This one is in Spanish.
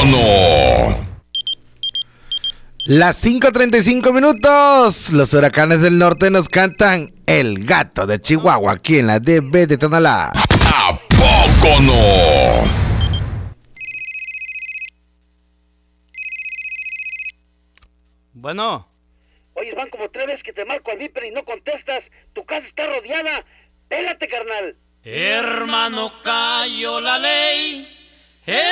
no? Las 5:35 minutos. Los huracanes del norte nos cantan El Gato de Chihuahua aquí en la DB de Tonalá. ¿A poco no? Bueno. Oye, van como 3 veces que te marco al Viper y no contestas. Tu casa está rodeada. Pélate, carnal. Hermano, cayó la ley.